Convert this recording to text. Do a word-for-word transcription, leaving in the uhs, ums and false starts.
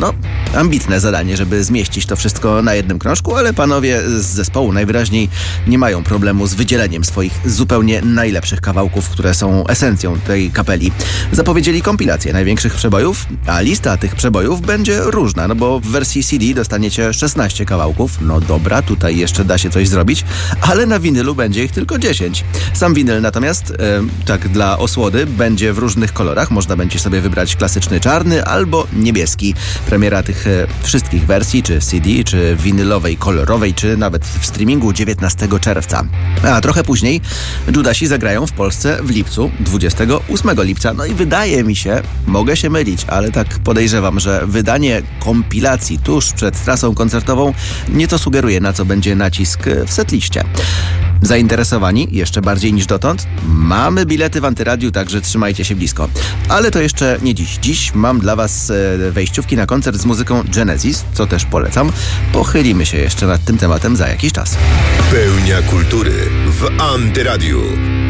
No, ambitne zadanie, żeby zmieścić to wszystko na jednym krążku, ale panowie z zespołu najwyraźniej nie mają problemu z wydzieleniem swoich zupełnie najlepszych kawałków, które są esencją tej kapeli. Zapowiedzieli kompilację największych przebojów, a lista tych przebojów będzie różna, no bo w wersji C D dostaniecie szesnaście kawałków. No dobra, tutaj jeszcze da się coś zrobić, ale na winylu będzie ich tylko dziesięć. Sam winyl natomiast, e, tak dla osłody, będzie w różnych kolorach. Można będzie sobie wybrać klasyczny czarny albo niebieski. Premiera tych e, wszystkich wersji, czy C D, czy winylowej, kolorowej, czy nawet w streamingu dziewiętnastego czerwca. A trochę później Judasi zagrają w Polsce w lipcu, dwudziestego ósmego lipca. No i wydaje mi się, mogę się mylić, ale tak podejrzewam, że wydanie kompilacji tuż przed trasą koncertową nieco sugeruje, na co będzie nacisk w setliście. Zainteresowani jeszcze bardziej niż dotąd? Mamy bilety w Antyradiu, także trzymajcie się blisko. Ale to jeszcze nie dziś. Dziś mam dla Was wejściówki na koncert z muzyką Genesis, co też polecam. Pochylimy się jeszcze nad tym tematem za jakiś czas. Pełnia kultury w Antyradiu.